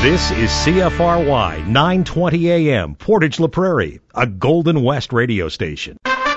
This is CFRY 920 AM, Portage La Prairie, a Golden West radio station.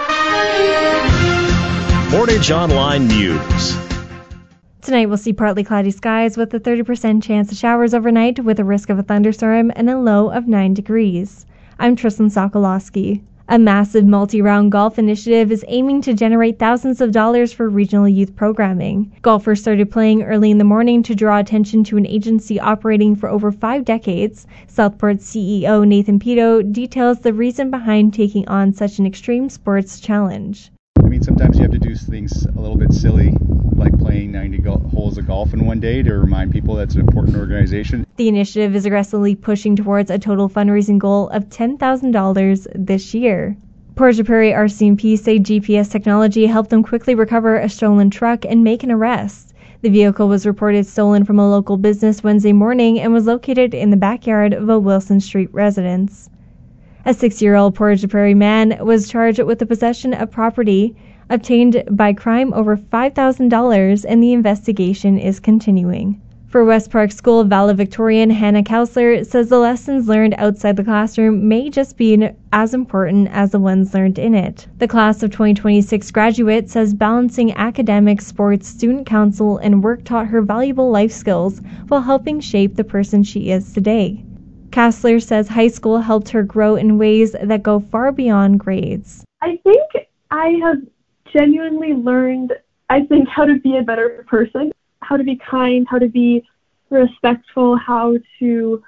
Portage Online News. Tonight we'll see partly cloudy skies with a 30% chance of showers overnight with a risk of a thunderstorm and a low of 9 degrees. I'm Tristan Sokolowski. A massive multi-round golf initiative is aiming to generate thousands of dollars for regional youth programming. Golfers started playing early in the morning to draw attention to an agency operating for over 5 decades. Southport's CEO Nathan Pito details the reason behind taking on such an extreme sports challenge. I mean, sometimes you have to do things a little bit silly, like playing 90 holes of golf in one day to remind people that's an important organization. The initiative is aggressively pushing towards a total fundraising goal of $10,000 this year. Portage La Prairie RCMP say GPS technology helped them quickly recover a stolen truck and make an arrest. The vehicle was reported stolen from a local business Wednesday morning and was located in the backyard of a Wilson Street residence. A 6-year-old Portage La Prairie man was charged with the possession of property obtained by crime over $5,000, and the investigation is continuing. For West Park School valedictorian Hannah Kousler says the lessons learned outside the classroom may just be as important as the ones learned in it. The class of 2026 graduate says balancing academics, sports, student council, and work taught her valuable life skills while helping shape the person she is today. Kousler says high school helped her grow in ways that go far beyond grades. I think I have genuinely learned, how to be a better person, how to be kind, how to be respectful, how to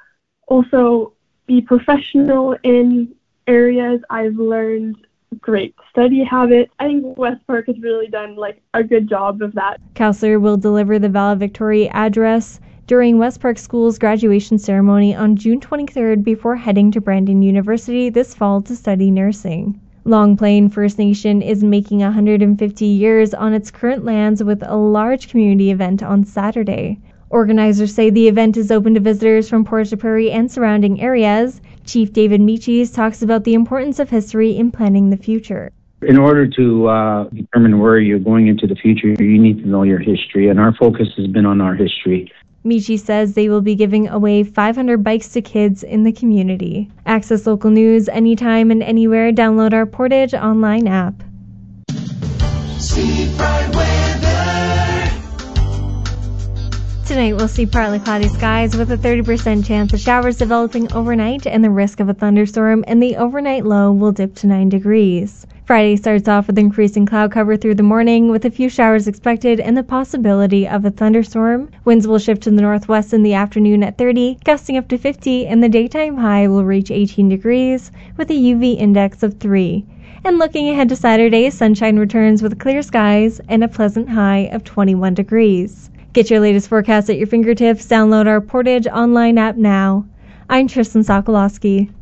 also be professional in areas. I've learned great study habits. I think West Park has really done a good job of that. Kousler will deliver the valedictory address during West Park School's graduation ceremony on June 23rd before heading to Brandon University this fall to study nursing. Long Plain First Nation is making 150 years on its current lands with a large community event on Saturday. Organizers say the event is open to visitors from Portage La Prairie and surrounding areas. Chief David Michis talks about the importance of history in planning the future. In order to determine where you're going into the future, you need to know your history, and our focus has been on our history. Michi says they will be giving away 500 bikes to kids in the community. Access local news anytime and anywhere. Download our Portage online app. Tonight we'll see partly cloudy skies with a 30% chance of showers developing overnight and the risk of a thunderstorm, and the overnight low will dip to 9 degrees. Friday starts off with increasing cloud cover through the morning with a few showers expected and the possibility of a thunderstorm. Winds will shift to the northwest in the afternoon at 30, gusting up to 50, and the daytime high will reach 18 degrees with a UV index of 3. And looking ahead to Saturday, sunshine returns with clear skies and a pleasant high of 21 degrees. Get your latest forecast at your fingertips. Download our Portage online app now. I'm Tristan Sokolowski.